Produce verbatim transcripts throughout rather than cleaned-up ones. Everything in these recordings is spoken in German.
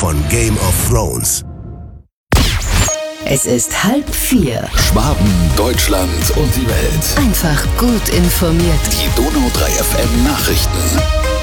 von Game of Thrones. Es ist halb vier. Schwaben, Deutschland und die Welt. Einfach gut informiert. Die Donau drei F M Nachrichten.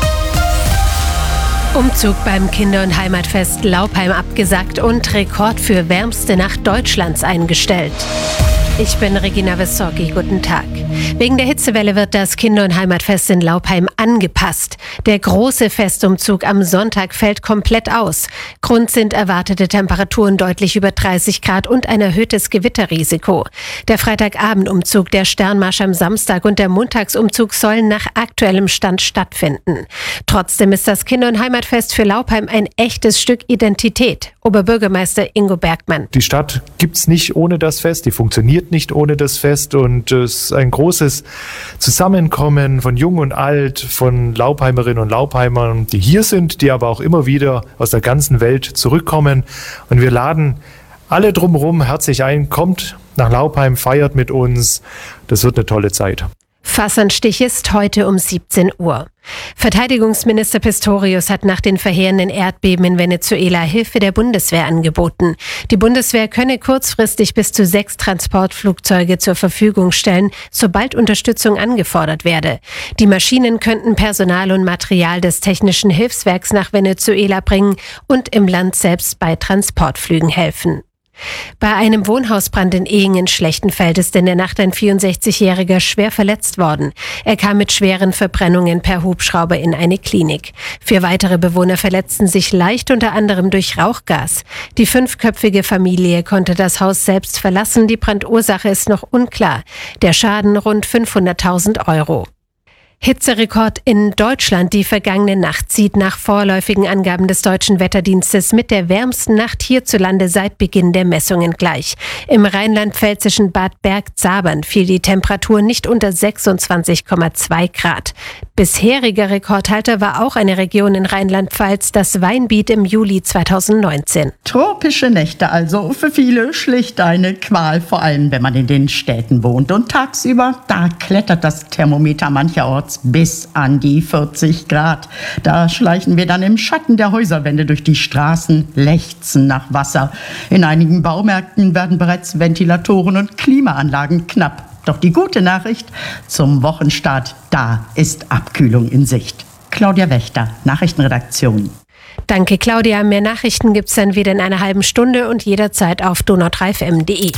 Umzug beim Kinder- und Heimatfest Laupheim abgesagt und Rekord für wärmste Nacht Deutschlands eingestellt. Ich bin Regina Wissocki, guten Tag. Wegen der Hitzewelle wird das Kinder- und Heimatfest in Laupheim angepasst. Der große Festumzug am Sonntag fällt komplett aus. Grund sind erwartete Temperaturen deutlich über dreißig Grad und ein erhöhtes Gewitterrisiko. Der Freitagabendumzug, der Sternmarsch am Samstag und der Montagsumzug sollen nach aktuellem Stand stattfinden. Trotzdem ist das Kinder- und Heimatfest für Laupheim ein echtes Stück Identität. Oberbürgermeister Ingo Bergmann. Die Stadt gibt's nicht ohne das Fest, die funktioniert nicht ohne das Fest und es ist ein großes Zusammenkommen von Jung und Alt, von Laupheimerinnen und Laupheimern, die hier sind, die aber auch immer wieder aus der ganzen Welt zurückkommen. Und wir laden alle drumherum herzlich ein, kommt nach Laupheim, feiert mit uns. Das wird eine tolle Zeit. Fassanstich ist heute um siebzehn Uhr. Verteidigungsminister Pistorius hat nach den verheerenden Erdbeben in Venezuela Hilfe der Bundeswehr angeboten. Die Bundeswehr könne kurzfristig bis zu sechs Transportflugzeuge zur Verfügung stellen, sobald Unterstützung angefordert werde. Die Maschinen könnten Personal und Material des Technischen Hilfswerks nach Venezuela bringen und im Land selbst bei Transportflügen helfen. Bei einem Wohnhausbrand in Ehingen-Schlechtenfeld ist in der Nacht ein vierundsechzigjähriger schwer verletzt worden. Er kam mit schweren Verbrennungen per Hubschrauber in eine Klinik. Vier weitere Bewohner verletzten sich leicht, unter anderem durch Rauchgas. Die fünfköpfige Familie konnte das Haus selbst verlassen. Die Brandursache ist noch unklar. Der Schaden rund fünfhunderttausend Euro. Hitzerekord in Deutschland. Die vergangene Nacht zieht nach vorläufigen Angaben des Deutschen Wetterdienstes mit der wärmsten Nacht hierzulande seit Beginn der Messungen gleich. Im rheinland-pfälzischen Bad Bergzabern fiel die Temperatur nicht unter sechsundzwanzig Komma zwei Grad. Bisheriger Rekordhalter war auch eine Region in Rheinland-Pfalz, das Weinbiet im Juli zweitausendneunzehn. Tropische Nächte also, für viele schlicht eine Qual, vor allem wenn man in den Städten wohnt. Und tagsüber, da klettert das Thermometer mancherorts bis an die vierzig Grad. Da schleichen wir dann im Schatten der Häuserwände durch die Straßen, lechzen nach Wasser. In einigen Baumärkten werden bereits Ventilatoren und Klimaanlagen knapp. Doch die gute Nachricht: zum Wochenstart, da ist Abkühlung in Sicht. Claudia Wächter, Nachrichtenredaktion. Danke, Claudia. Mehr Nachrichten gibt's dann wieder in einer halben Stunde und jederzeit auf donau drei f m punkt de.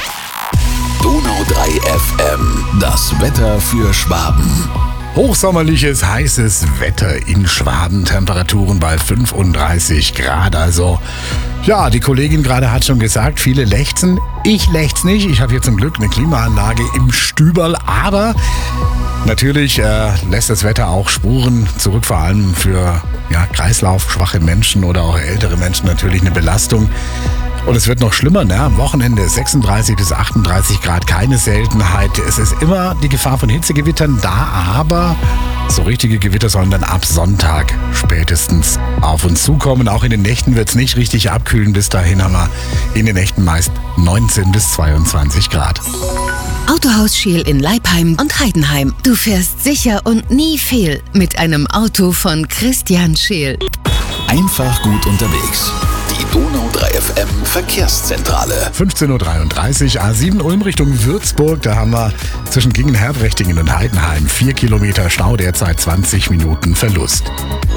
Donau drei F M, das Wetter für Schwaben. Hochsommerliches, heißes Wetter in Schwaben, Temperaturen bei fünfunddreißig Grad. Also, ja, die Kollegin gerade hat schon gesagt, viele lechzen. Ich lechz nicht, ich habe hier zum Glück eine Klimaanlage im Stüberl, aber natürlich äh, lässt das Wetter auch Spuren zurück, vor allem für ja, kreislaufschwache Menschen oder auch ältere Menschen natürlich eine Belastung. Und es wird noch schlimmer, ne? Am Wochenende sechsunddreißig bis achtunddreißig Grad, keine Seltenheit. Es ist immer die Gefahr von Hitzegewittern da, aber so richtige Gewitter sollen dann ab Sonntag spätestens auf uns zukommen. Auch in den Nächten wird es nicht richtig abkühlen. Bis dahin haben wir in den Nächten meist neunzehn bis zweiundzwanzig Grad. Autohaus Scheel in Leipheim und Heidenheim. Du fährst sicher und nie fehl mit einem Auto von Christian Scheel. Einfach gut unterwegs. Die Donau drei F M Verkehrszentrale. fünfzehn Uhr dreiunddreißig, A sieben Ulm Richtung Würzburg. Da haben wir zwischen Gingen-Herbrechtingen und Heidenheim vier Kilometer Stau, derzeit zwanzig Minuten Verlust.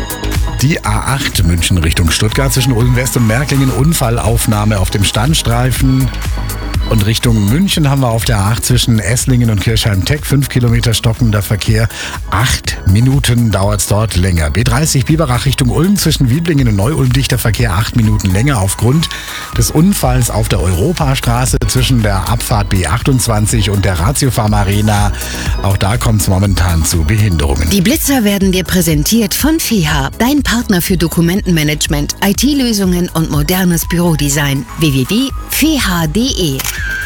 Die A acht München Richtung Stuttgart zwischen Ulm West und Märklingen, Unfallaufnahme auf dem Standstreifen. Und Richtung München haben wir auf der A acht zwischen Esslingen und Kirchheim-Teck fünf Kilometer stockender Verkehr. Acht Minuten dauert es dort länger. B dreißig Biberach Richtung Ulm zwischen Wieblingen und Neu-Ulm dichter Verkehr acht Minuten länger aufgrund des Unfalls auf der Europastraße zwischen der Abfahrt B achtundzwanzig und der Ratio Pharma Arena. Auch da kommt es momentan zu Behinderungen. Die Blitzer werden dir präsentiert von F E H A, dein Partner für Dokumentenmanagement, I T-Lösungen und modernes Bürodesign. w w w punkt f e h a punkt d e.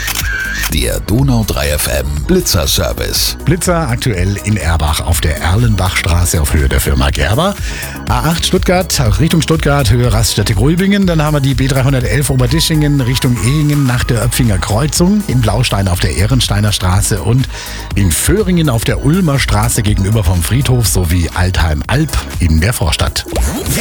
Der Donau drei F M Blitzer-Service. Blitzer aktuell in Erbach auf der Erlenbachstraße auf Höhe der Firma Gerber. A acht Stuttgart, Richtung Stuttgart, Höhe Raststätte Gröbingen. Dann haben wir die B dreihundertelf Oberdischingen Richtung Ehingen nach der Öpfinger Kreuzung. In Blaustein auf der Ehrensteiner Straße und in Föhringen auf der Ulmer Straße gegenüber vom Friedhof sowie Altheim-Alb in der Vorstadt.